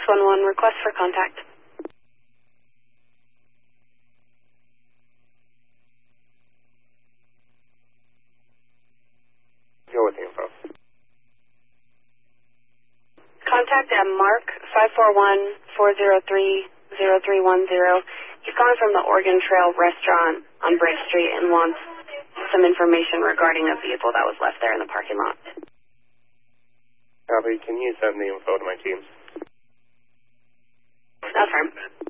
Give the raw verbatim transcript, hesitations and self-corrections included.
one one, request for contact. Go with the info. Contact at Mark five four one, four zero three, zero three one zero. He's calling from the Oregon Trail restaurant on Bridge Street and wants some information regarding a vehicle that was left there in the parking lot. Copy. Can you send the info to my team? That's fine.